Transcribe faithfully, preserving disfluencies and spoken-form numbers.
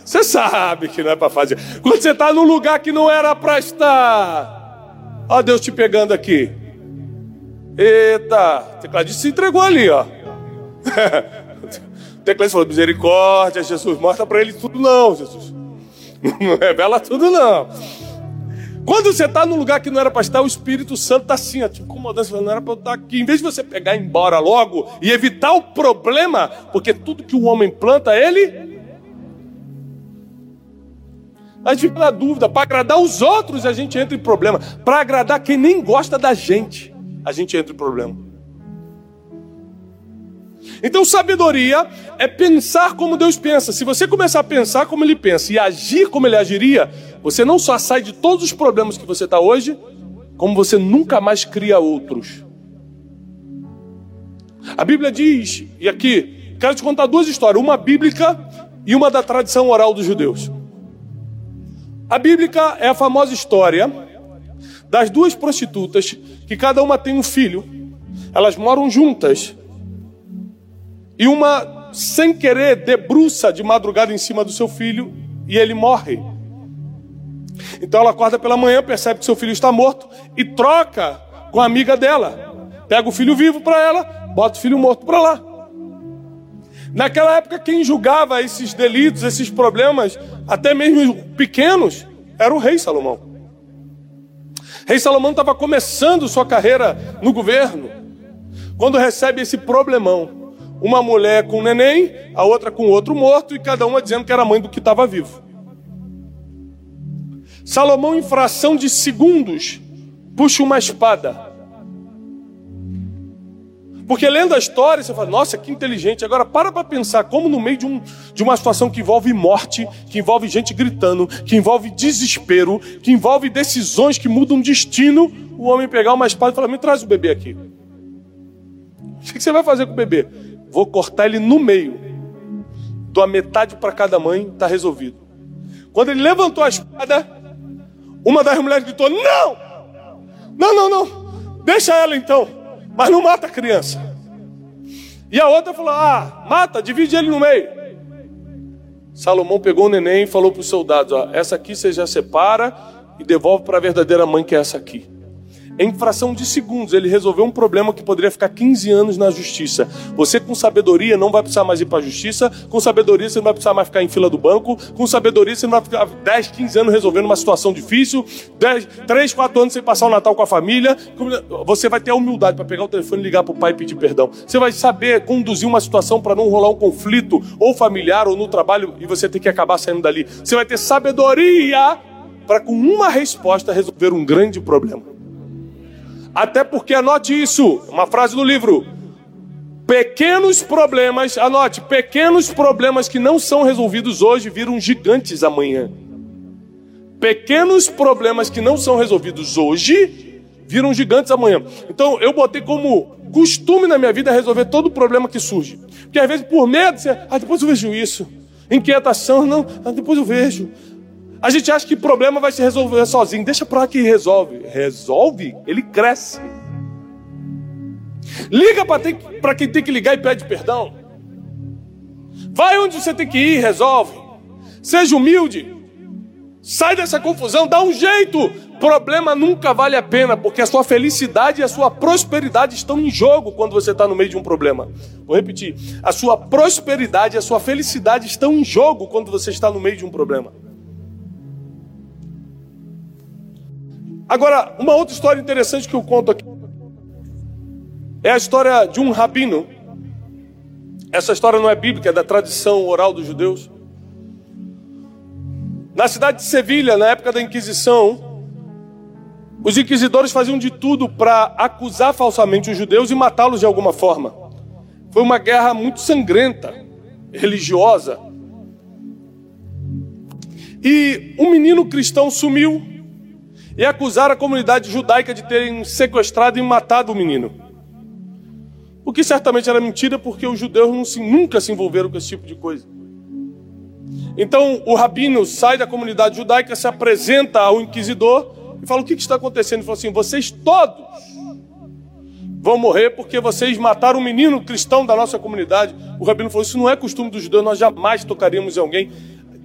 Você sabe que não é para fazer. Quando você está num lugar que não era para estar. Ó Deus te pegando aqui. Eita, o tecladista se entregou ali, ó. O tecladista falou, misericórdia, Jesus, mostra para ele tudo não, Jesus. Não revela tudo não. Quando você está num lugar que não era para estar, o Espírito Santo está assim, ó, te incomodando, não era para eu estar aqui. Em vez de você pegar e ir embora logo e evitar o problema, porque tudo que o homem planta, ele... A gente fica na dúvida, para agradar os outros a gente entra em problema. Para agradar quem nem gosta da gente, a gente entra em problema. Então sabedoria é pensar como Deus pensa. Se você começar a pensar como Ele pensa e agir como Ele agiria, você não só sai de todos os problemas que você está hoje, como você nunca mais cria outros. A Bíblia diz, e aqui, quero te contar duas histórias, uma bíblica e uma da tradição oral dos judeus. A bíblica é a famosa história das duas prostitutas, que cada uma tem um filho, elas moram juntas, e uma, sem querer, debruça de madrugada em cima do seu filho, e ele morre. Então ela acorda pela manhã, percebe que seu filho está morto, e troca com a amiga dela, pega o filho vivo para ela, bota o filho morto para lá. Naquela época, quem julgava esses delitos, esses problemas, até mesmo pequenos, era o rei Salomão. O rei Salomão estava começando sua carreira no governo, quando recebe esse problemão. Uma mulher com um neném, a outra com outro morto, e cada uma dizendo que era mãe do que estava vivo. Salomão, em fração de segundos, puxa uma espada. Porque lendo a história, você fala, nossa, que inteligente. Agora para para pensar como no meio de, um, de uma situação que envolve morte, que envolve gente gritando, que envolve desespero, que envolve decisões que mudam destino, o homem pegar uma espada e falar, me traz o bebê aqui. O que você vai fazer com o bebê? Vou cortar ele no meio. Dou a metade para cada mãe, está resolvido. Quando ele levantou a espada, uma das mulheres gritou, não! Não, não, não. Deixa ela então. Mas não mata a criança. E a outra falou, ah, mata, divide ele no meio. Salomão pegou o neném e falou para os soldados, ó, essa aqui você já separa e devolve para a verdadeira mãe, que é essa aqui. Em fração de segundos, ele resolveu um problema que poderia ficar quinze anos na justiça. Você com sabedoria não vai precisar mais ir para a justiça, com sabedoria você não vai precisar mais ficar em fila do banco, com sabedoria você não vai ficar dez, quinze anos resolvendo uma situação difícil, dez, três, quatro anos sem passar o Natal com a família. Você vai ter a humildade para pegar o telefone e ligar para o pai e pedir perdão. Você vai saber conduzir uma situação para não rolar um conflito, ou familiar, ou no trabalho, e você ter que acabar saindo dali. Você vai ter sabedoria para com uma resposta resolver um grande problema. Até porque, anote isso, uma frase do livro, pequenos problemas, anote, pequenos problemas que não são resolvidos hoje viram gigantes amanhã. Pequenos problemas que não são resolvidos hoje viram gigantes amanhã. Então eu botei como costume na minha vida resolver todo problema que surge. Porque às vezes por medo, você, ah, depois eu vejo isso. Inquietação, não, ah, depois eu vejo. A gente acha que o problema vai se resolver sozinho. Deixa para lá que resolve. Resolve? Ele cresce. Liga para quem tem que ligar e pede perdão. Vai onde você tem que ir, resolve. Seja humilde. Sai dessa confusão, dá um jeito. Problema nunca vale a pena, porque a sua felicidade e a sua prosperidade estão em jogo quando você está no meio de um problema. Vou repetir. A sua prosperidade e a sua felicidade estão em jogo quando você está no meio de um problema. Agora, uma outra história interessante que eu conto aqui é a história de um rabino. Essa história não é bíblica, é da tradição oral dos judeus. Na cidade de Sevilha, na época da Inquisição, os inquisidores faziam de tudo para acusar falsamente os judeus e matá-los de alguma forma. Foi uma guerra muito sangrenta, religiosa. E um menino cristão sumiu e acusaram a comunidade judaica de terem sequestrado e matado o menino. O que certamente era mentira, porque os judeus não se, nunca se envolveram com esse tipo de coisa. Então o rabino sai da comunidade judaica, se apresenta ao inquisidor e fala, o que, que está acontecendo? Ele falou assim, vocês todos vão morrer porque vocês mataram um menino cristão da nossa comunidade. O rabino falou, isso não é costume dos judeus, nós jamais tocaríamos em alguém